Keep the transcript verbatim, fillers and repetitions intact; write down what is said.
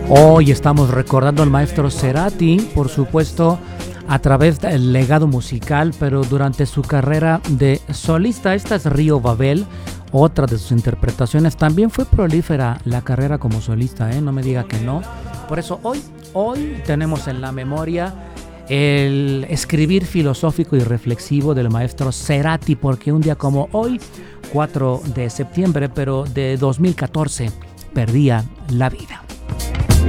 Hoy estamos recordando al maestro Cerati, por supuesto, a través del legado musical, pero durante su carrera de solista. Esta es Río Babel, otra de sus interpretaciones. También fue prolífera la carrera como solista, ¿eh? No me diga que no. Por eso hoy, hoy tenemos en la memoria el escribir filosófico y reflexivo del maestro Cerati, porque un día como hoy, cuatro de septiembre, pero de dos mil catorce, perdía la vida.